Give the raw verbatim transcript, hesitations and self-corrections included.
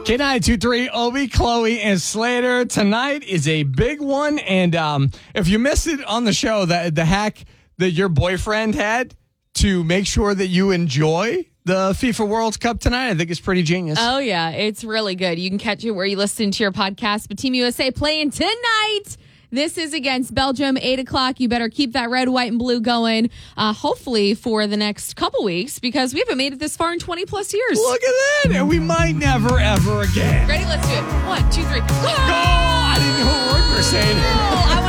K nine two three, Obi, Chloe, and Slater. Tonight is a big one. And um, if you missed it on the show, that the hack that your boyfriend had to make sure that you enjoy the FIFA World Cup tonight, I think it's pretty genius. Oh, yeah. It's really good. You can catch it where you listen to your podcast. But Team U S A playing tonight. This is against Belgium, eight o'clock. You better keep that red, white, and blue going, uh, hopefully for the next couple weeks, because we haven't made it this far in twenty plus years. Look at that. And we might never, ever again. Ready? Let's do it. One, two, three. Go! Go! I didn't know what word we were saying. Oh, I want